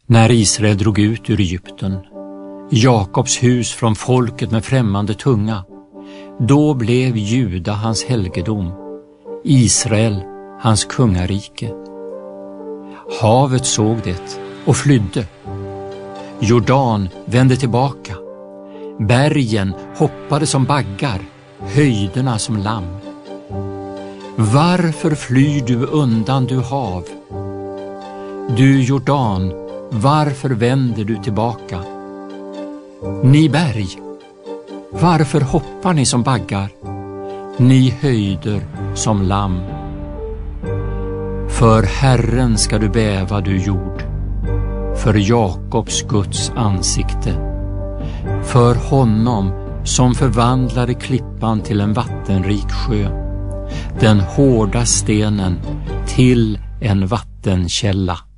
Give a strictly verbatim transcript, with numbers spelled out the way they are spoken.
När Israel drog ut ur Egypten, Jakobs hus från folket med främmande tunga, då blev Juda hans helgedom, Israel hans kungarike. Havet såg det och flydde. Jordan vände tillbaka. Bergen hoppade som baggar, höjderna som lamm. Varför flyr du undan, du hav? Du Jordan, varför vänder du tillbaka? Ni berg, varför hoppar ni som baggar? Ni höjder som lamm. För Herren ska du bäva, du jord, för Jakobs Guds ansikte, för honom som förvandlade klippan till en vattenrik sjö, den hårda stenen till en vattenkälla.